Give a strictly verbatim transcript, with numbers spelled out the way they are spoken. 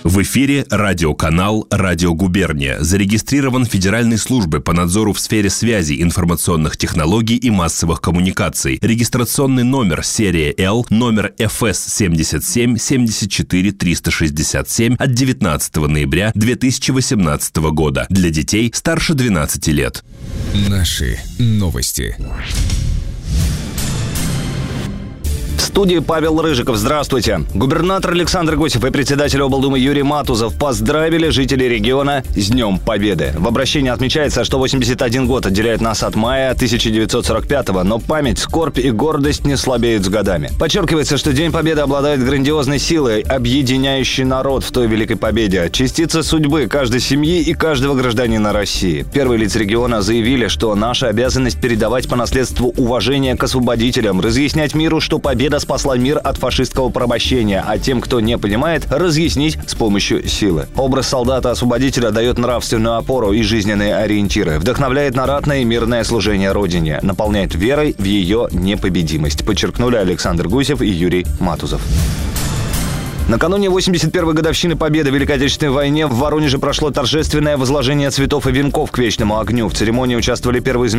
В эфире радиоканал «Радио Губерния». Зарегистрирован Федеральной службой по надзору в сфере связи, информационных технологий и массовых коммуникаций. Регистрационный номер серия Л, номер эф эс семьдесят семь семьдесят четыре триста шестьдесят семь от девятнадцатого ноября две тысячи восемнадцатого года. Для детей старше двенадцати лет. Наши новости. В студии Павел Рыжиков. Здравствуйте. Губернатор Александр Гусев и председатель облдумы Юрий Матузов поздравили жителей региона с Днем Победы. В обращении отмечается, что восемьдесят один год отделяет нас от мая тысяча девятьсот сорок пятого, но память, скорбь и гордость не слабеют с годами. Подчеркивается, что День Победы обладает грандиозной силой, объединяющей народ в той великой победе. Частица судьбы каждой семьи и каждого гражданина России. Первые лица региона заявили, что наша обязанность передавать по наследству уважение к освободителям, разъяснять миру, что победа спасла мир от фашистского порабощения, а тем, кто не понимает, разъяснить с помощью силы. Образ солдата-освободителя дает нравственную опору и жизненные ориентиры, вдохновляет на ратное и мирное служение Родине, наполняет верой в ее непобедимость, подчеркнули Александр Гусев и Юрий Матузов. Накануне восемьдесят первой годовщины Победы в Великой Отечественной войне в Воронеже прошло торжественное возложение цветов и венков к вечному огню. В церемонии участвовали первые